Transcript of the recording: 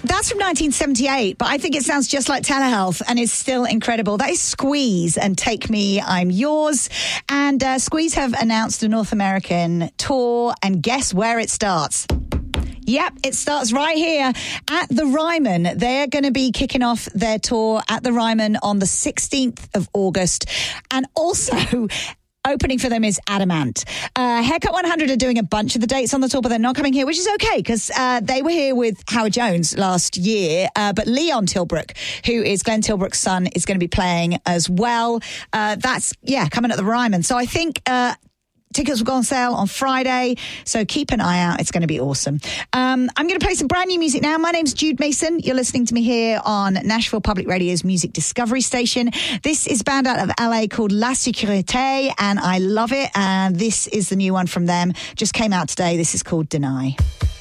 That's from 1978, but I think it sounds just like Telehealth and is still incredible. That is Squeeze and Take Me, I'm Yours. And Squeeze have announced a North American tour, and guess where it starts? Yep, it starts right here at the Ryman. They're going to be kicking off their tour at the Ryman on the 16th of August. And also opening for them is Adamant. Haircut 100 are doing a bunch of the dates on the tour, but they're not coming here, which is okay because they were here with Howard Jones last year. But Leon Tilbrook, who is Glenn Tilbrook's son, is going to be playing as well. That's coming at the Ryman. So I think tickets will go on sale on Friday, so keep an eye out. It's going to be awesome. I'm going to play some brand new music now. My name's Jude Mason. You're listening to me here on Nashville Public Radio's Music Discovery Station. This is a band out of LA called La Sécurité, and I love it. And this is the new one from them. Just came out today. This is called Deny.